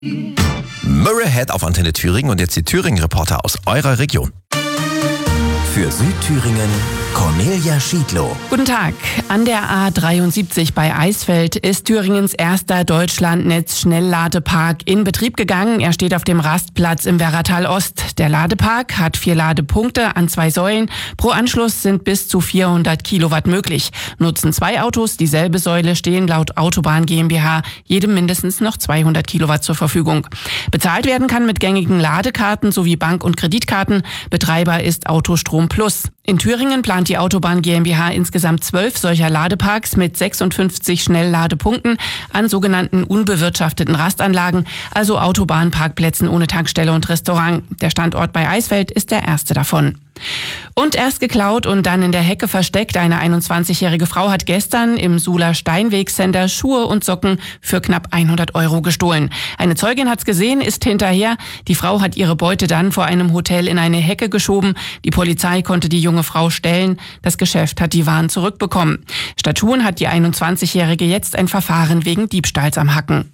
Murrayhead auf Antenne Thüringen und jetzt die Thüringen-Reporter aus eurer Region. Für Südthüringen Cornelia Schiedlow. Guten Tag. An der A73 bei Eisfeld ist Thüringens erster Deutschlandnetz-Schnellladepark in Betrieb gegangen. Er steht auf dem Rastplatz im Werratal Ost. Der Ladepark hat 4 Ladepunkte an 2 Säulen. Pro Anschluss sind bis zu 400 Kilowatt möglich. Nutzen 2 Autos dieselbe Säule, stehen laut Autobahn GmbH jedem mindestens noch 200 Kilowatt zur Verfügung. Bezahlt werden kann mit gängigen Ladekarten sowie Bank- und Kreditkarten. Betreiber ist Autostrom Plus. In Thüringen plant die Autobahn GmbH insgesamt 12 solcher Ladeparks mit 56 Schnellladepunkten an sogenannten unbewirtschafteten Rastanlagen, also Autobahnparkplätzen ohne Tankstelle und Restaurant. Der Standort bei Eisfeld ist der erste davon. Und erst geklaut und dann in der Hecke versteckt. Eine 21-jährige Frau hat gestern im Suhler Steinweg-Center Schuhe und Socken für knapp 100 € gestohlen. Eine Zeugin hat's gesehen, ist hinterher. Die Frau hat ihre Beute dann vor einem Hotel in eine Hecke geschoben. Die Polizei konnte die junge Frau stellen. Das Geschäft hat die Waren zurückbekommen. Statt Schuhen hat die 21-jährige jetzt ein Verfahren wegen Diebstahls am Hacken.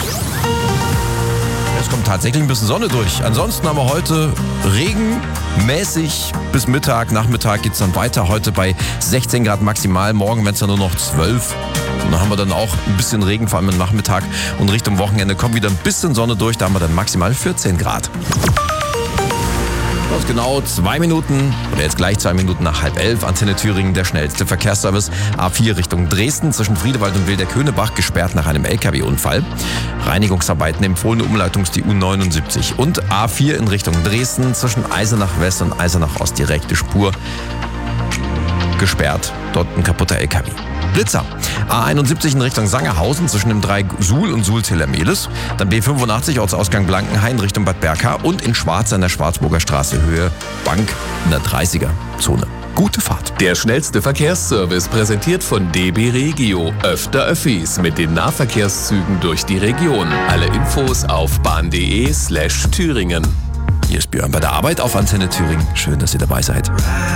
Es kommt tatsächlich ein bisschen Sonne durch. Ansonsten haben wir heute regenmäßig bis Mittag. Nachmittag geht es dann weiter. Heute bei 16 Grad maximal. Morgen werden es dann nur noch 12. Und dann haben wir dann auch ein bisschen Regen, vor allem am Nachmittag. Und Richtung Wochenende kommt wieder ein bisschen Sonne durch. Da haben wir dann maximal 14 Grad. Das ist genau 2 Minuten, oder jetzt gleich 2 Minuten nach 10:30. Antenne Thüringen, der schnellste Verkehrsservice. A4 Richtung Dresden, zwischen Friedewald und Wildeck-Höhnebach, gesperrt nach einem LKW-Unfall. Reinigungsarbeiten, empfohlene Umleitung ist die U79. Und A4 in Richtung Dresden, zwischen Eisenach West und Eisenach Ost, die rechte Spur gesperrt. Dort ein kaputter LKW. Blitzer. A71 in Richtung Sangerhausen zwischen dem Dreieck Suhl und Suhl-Tellermelis. Dann B85 Ortsausgang Blankenhain Richtung Bad Berka und in Schwarz an der Schwarzburger Straße Höhe Bank in der 30er-Zone. Gute Fahrt. Der schnellste Verkehrsservice präsentiert von DB Regio. Öfter Öffis mit den Nahverkehrszügen durch die Region. Alle Infos auf bahn.de/Thüringen. Hier ist Björn bei der Arbeit auf Antenne Thüringen. Schön, dass ihr dabei seid.